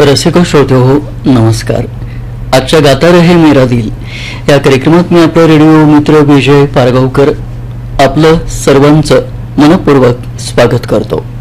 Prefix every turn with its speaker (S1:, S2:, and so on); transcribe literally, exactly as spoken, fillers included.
S1: रसिक श्रोते हो नमस्कार. आजच्या गाता रहे मेरा दिल या कार्यक्रमात मी आपला रेडिओ मित्र विजय पारगावकर आपलं सर्वांचं मनपूर्वक स्वागत करतो.